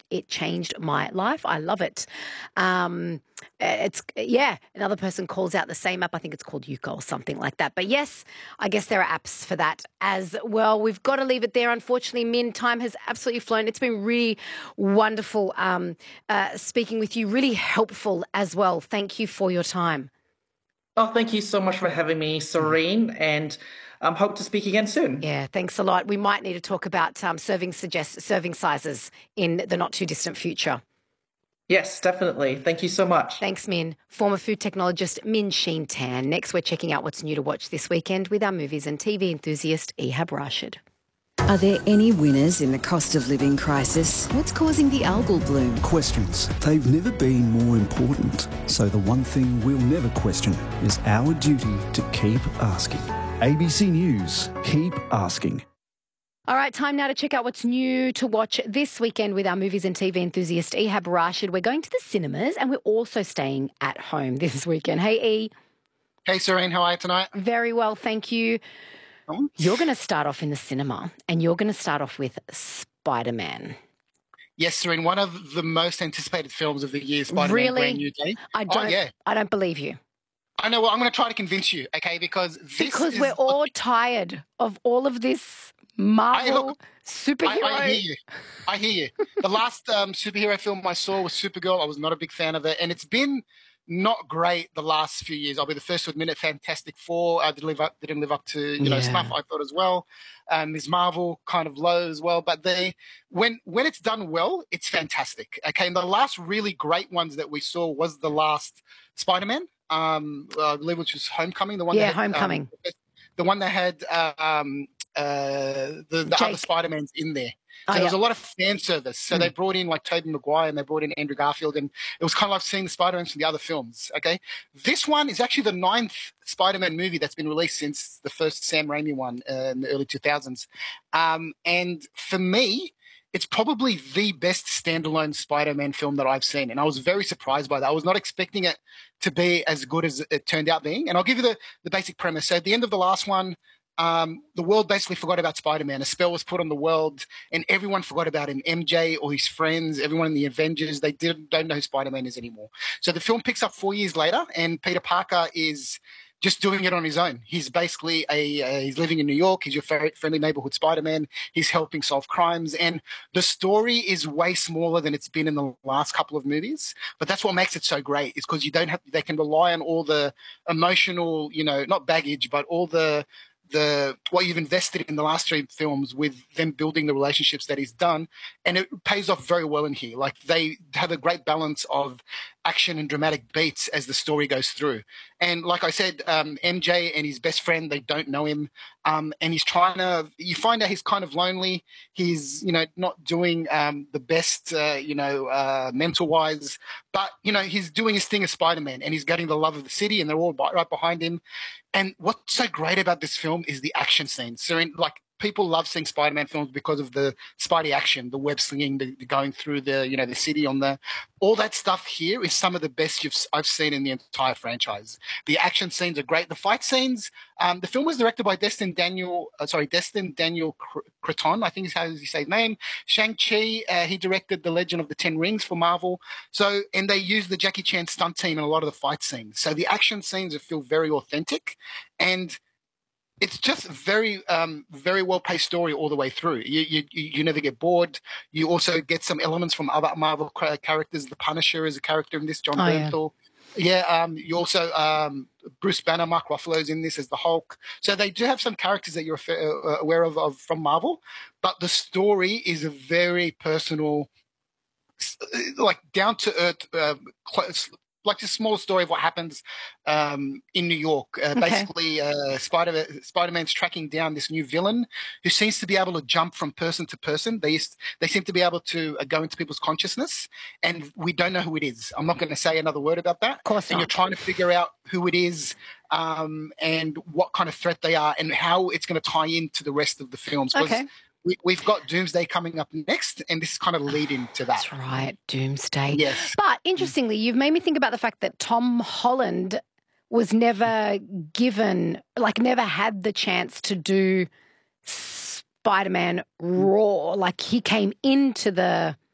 it changed my life. I love it. Another person calls out the same app. I think it's called Yuka or something like that. But yes, I guess there are apps for that as well. We've got to leave it there. Unfortunately, Min, time has absolutely flown. It's been really wonderful speaking with you, really helpful as well. Thank you for your time. Oh, thank you so much for having me, Serene, and hope to speak again soon. Yeah, thanks a lot. We might need to talk about serving sizes in the not-too-distant future. Yes, definitely. Thank you so much. Thanks, Min. Former food technologist Min Sheen Tan. Next, we're checking out what's new to watch this weekend with our movies and TV enthusiast Ehab Rashid. Are there any winners in the cost of living crisis? What's causing the algal bloom? Questions. They've never been more important. So the one thing we'll never question is our duty to keep asking. ABC News. Keep asking. All right, time now to check out what's new to watch this weekend with our movies and TV enthusiast Ehab Rashid. We're going to the cinemas and we're also staying at home this weekend. Hey, E. Hey, Serene. How are you tonight? Very well, thank you. You're going to start off in the cinema and you're going to start off with Spider-Man. Yes, Serene, one of the most anticipated films of the year, Spider-Man Brand New Day. I don't believe you. I know. Well, I'm going to try to convince you, okay, because we're all tired of all of this Marvel superhero. I hear you. The last superhero film I saw was Supergirl. I was not a big fan of it, and it's been not great the last few years. I'll be the first to admit it. Fantastic Four didn't live up to snuff, I thought, as well. Ms. Marvel kind of low as well. But when it's done well, it's fantastic. Okay, and the last really great ones that we saw was the last Spider-Man. I believe, which was Homecoming. Homecoming. The one that had the other Spider-Mans in there. So there was a lot of fan service. So they brought in like Tobey Maguire and they brought in Andrew Garfield, and it was kind of like seeing the Spider-Man from the other films. Okay, this one is actually the 9th Spider-Man movie that's been released since the first Sam Raimi one in the early 2000s. And for me, it's probably the best standalone Spider-Man film that I've seen, and I was very surprised by that. I was not expecting it to be as good as it turned out being. And I'll give you the basic premise. So at the end of the last one, the world basically forgot about Spider-Man. A spell was put on the world, and everyone forgot about him. MJ or his friends, everyone in the Avengers, they don't know who Spider-Man is anymore. So the film picks up 4 years later, and Peter Parker is just doing it on his own. He's basically he's living in New York. He's your friendly neighborhood Spider-Man. He's helping solve crimes. And the story is way smaller than it's been in the last couple of movies. But that's what makes it so great, is because they can rely on all the emotional, not baggage, but all the what you've invested in the last 3 films with them building the relationships that he's done, and it pays off very well in here. Like, they have a great balance of action and dramatic beats as the story goes through. And like I said, MJ and his best friend, they don't know him, and he's you find out he's kind of lonely. He's not doing the best mental wise, but he's doing his thing as Spider-Man, and he's getting the love of the city, and they're all right behind him. And what's so great about this film is the action scenes. So, people love seeing Spider-Man films because of the Spidey action, the web slinging, the going through the city all that stuff. Here is some of the best I've seen in the entire franchise. The action scenes are great. The fight scenes. The film was directed by Destin Daniel Cretton, I think is how you say his name. Shang-Chi, he directed The Legend of the Ten Rings for Marvel. So, and they used the Jackie Chan stunt team in a lot of the fight scenes. So the action scenes feel very authentic, and it's just very, very well-paced story all the way through. You never get bored. You also get some elements from other Marvel characters. The Punisher is a character in this, John Bernthal. Yeah, you also Bruce Banner, Mark Ruffalo's in this as the Hulk. So they do have some characters that you're aware of from Marvel, but the story is a very personal, like down-to-earth, like a small story of what happens in New York. Basically, Spider-Man's tracking down this new villain who seems to be able to jump from person to person. They seem to be able to go into people's consciousness, and we don't know who it is. I'm not going to say another word about that. Of course not. And you're trying to figure out who it is, and what kind of threat they are, and how it's going to tie into the rest of the films. Okay. We've got Doomsday coming up next, and this is kind of lead into that. That's right, Doomsday. Yes. But interestingly, you've made me think about the fact that Tom Holland was never never had the chance to do Spider-Man Raw. Like, he came into the